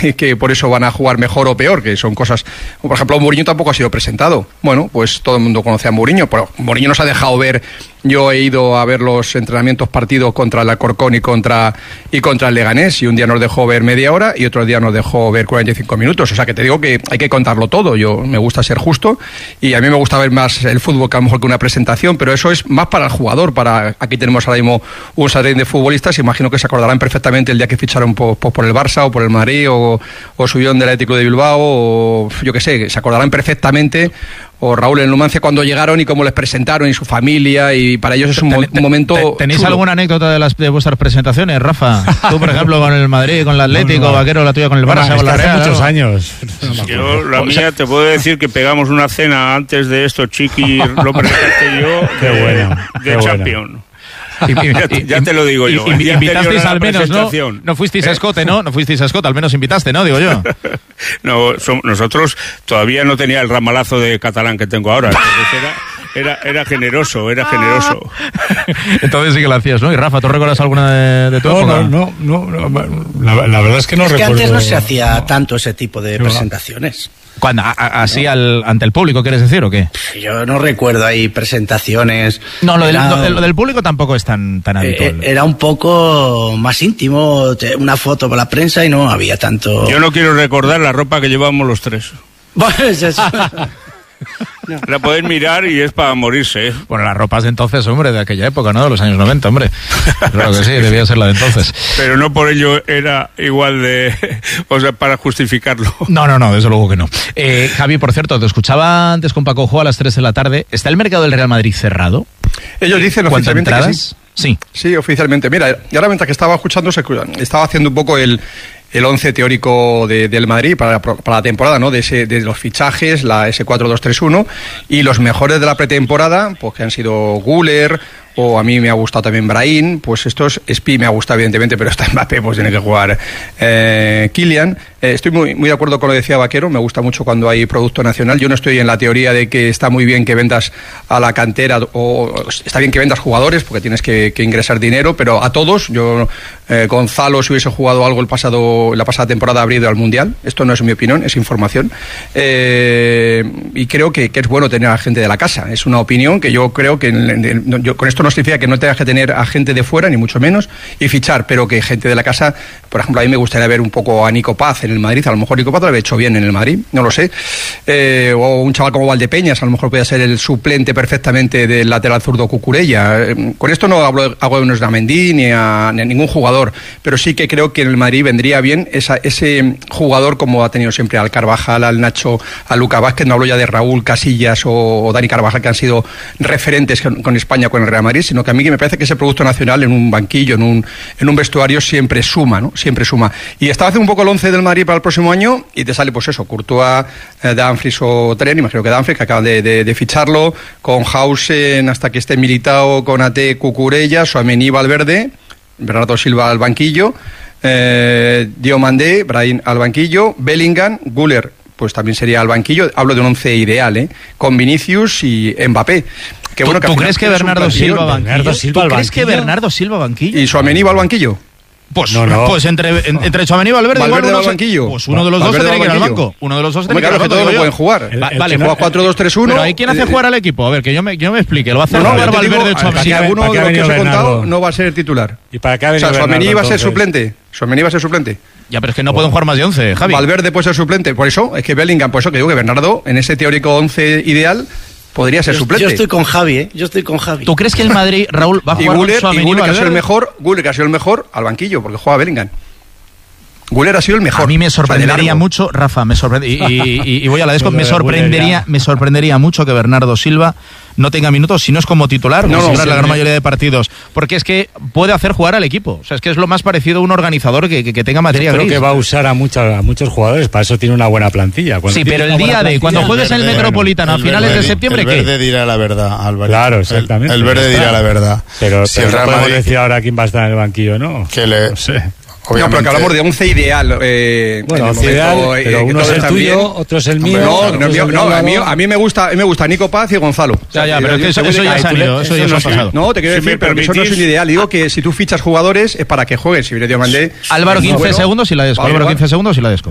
que por eso van a jugar mejor o peor, que son cosas... Por ejemplo, Mourinho tampoco ha sido presentado. Bueno, pues todo el mundo conoce a Mourinho, pero Mourinho nos ha dejado ver... Yo he ido a ver los entrenamientos partidos contra el Alcorcón y contra el Leganés, y un día nos dejó ver media hora y otro día nos dejó ver 45 minutos. O sea que te digo que hay que contarlo todo. Yo me gusta ser justo y a mí me gusta ver más el fútbol que a lo mejor que una presentación, pero eso es más para el jugador. Aquí tenemos ahora mismo un sardín de futbolistas, imagino que se acordarán perfectamente el día que ficharon por el Barça o por el Madrid o subieron del Atlético de Bilbao o yo qué sé, se acordarán perfectamente. O Raúl en Numancia cuando llegaron y cómo les presentaron y su familia, y para ellos es un momento ¿Tenéis chulo. alguna anécdota de vuestras presentaciones, Rafa? Tú, por ejemplo, con el Madrid, con el Atlético, Vaquero, la tuya con el Barça, con la Real. Hace muchos años. Yo, la mía, te puedo decir que pegamos una cena antes de esto, Chiqui, lo presentaste yo, de Champions. Ya te lo digo yo. Invitasteis al menos, ¿no? No fuisteis a Escote, ¿no? No fuisteis a Escote, al menos invitaste, ¿no? Digo yo. No, nosotros todavía no tenía el ramalazo de catalán que tengo ahora. Entonces era generoso. Entonces sí que lo hacías, ¿no? Y Rafa, ¿tú recuerdas alguna de tu época? No. La verdad es que no recuerdo. Es que antes no se hacía tanto ese tipo de presentaciones. ¿Cuándo? ¿Así ante el público, quieres decir, o qué? Yo no recuerdo ahí presentaciones. No, lo del público tampoco es tan habitual. Era un poco más íntimo, una foto para la prensa y no había tanto... Yo no quiero recordar la ropa que llevábamos los tres. Pues eso. No. La podéis mirar y es para morirse, ¿eh? Bueno, las ropas de entonces, hombre, de aquella época, ¿no? De los años 90, hombre. Claro que sí, debía ser la de entonces. Pero no por ello era igual de... O sea, para justificarlo. No, desde luego que no. Javi, por cierto, te escuchaba antes con Paco Jo a las 3 de la tarde. ¿Está el mercado del Real Madrid cerrado? Ellos dicen oficialmente que sí. Sí, oficialmente. Mira, y ahora mientras que estaba escuchando, estaba haciendo un poco el 11 teórico del Madrid para la temporada, ¿no? De los fichajes, ese 4-2-3-1, y los mejores de la pretemporada, pues que han sido Güler, o a mí me ha gustado también Brahim, pues Spi me ha gustado evidentemente, pero está Mbappé, pues tiene que jugar Kylian. Estoy muy de acuerdo con lo que decía Vaquero, me gusta mucho cuando hay producto nacional. Yo no estoy en la teoría de que está muy bien que vendas a la cantera, o está bien que vendas jugadores, porque tienes que ingresar dinero, pero a todos. Gonzalo, si hubiese jugado algo la pasada temporada, habría ido al Mundial. Esto no es mi opinión, es información. Y creo que es bueno tener a gente de la casa. Es una opinión que yo creo que... con esto no significa que no tengas que tener a gente de fuera, ni mucho menos, y fichar, pero que gente de la casa... Por ejemplo, a mí me gustaría ver un poco a Nico Paz en el Madrid. A lo mejor Nico Paz lo había hecho bien en el Madrid, no lo sé. O un chaval como Valdepeñas, a lo mejor podría ser el suplente perfectamente del lateral zurdo Cucurella. Con esto no hago de Osnamendi ni a ningún jugador, pero sí que creo que en el Madrid vendría bien ese jugador como ha tenido siempre al Carvajal, al Nacho, a Lucas Vázquez. No hablo ya de Raúl Casillas o Dani Carvajal, que han sido referentes con España, con el Real Madrid, sino que a mí me parece que ese producto nacional en un banquillo, en un vestuario, siempre suma, ¿no? Siempre suma. Y estaba haciendo un poco el 11 del Madrid para el próximo año y te sale pues eso, Courtois, Dumfries o Tren, imagino que Dumfries, que acaban de ficharlo, con Hausen hasta que esté Militao, Konaté, Cucurella, Tchouaméni, Valverde, Bernardo Silva al banquillo, Diomandé, Brahim al banquillo, Bellingham, Güler pues también sería al banquillo. Hablo de un 11 ideal, con Vinicius y Mbappé. ¿Tú crees que Bernardo Silva banquillo? ¿Y Tchouaméni va al banquillo? Pues entre Tchouaméni y Valverde va al banquillo. Pues uno de los dos se tiene que ir al banco. Uno de los dos tiene que ir al banco. Todos lo pueden jugar. Vale, juega 4-2-3-1. Pero ¿hay quién hace jugar al equipo? A ver, que yo me explique. ¿Lo va a hacer jugar Valverde o Tchouaméni? Si alguno de los que os he contado no va a ser titular. ¿Y para qué ha venido Tchouaméni va a ser suplente. Ya, pero es que no pueden jugar más de 11, Javi. Valverde puede ser suplente. Por eso, es que Bellingham, por eso que digo que Bernardo, en ese teórico 11 ideal, podría ser suplente. Yo estoy con Javi, ¿Tú crees que el Madrid, Raúl, va a jugar con Tchouaméni? Güler, que ha sido el mejor, al banquillo, porque juega Bellingham. Güler ha sido el mejor. A mí me sorprendería mucho, Rafa, y voy a la desco, me sorprendería mucho que Bernardo Silva no tenga minutos, si no es como titular, la gran mayoría de partidos, porque es que puede hacer jugar al equipo. O sea, es que es lo más parecido a un organizador que tenga materia gris. Creo que va a usar a muchos jugadores, para eso tiene una buena plantilla. Sí, pero el día de cuando juegues en el Metropolitano a finales de septiembre, ¿qué? El Verde dirá la verdad, Álvaro. Claro, exactamente. El Verde dirá la verdad. Pero si el Real Madrid... podemos decir ahora quién va a estar en el banquillo, ¿no? No sé. No, pero que hablamos de 11 ideal. Bueno, 11 ideal, pero uno es el tuyo, otro es el mío. A mí me gusta Nico Paz y Gonzalo. Ya, pero eso ya se han ido, eso ya se ha pasado. No, te quiero decir, pero eso no es un ideal. Digo que si tú fichas jugadores es para que jueguen. Si viene Diomandé... Álvaro, 15 segundos y la desco.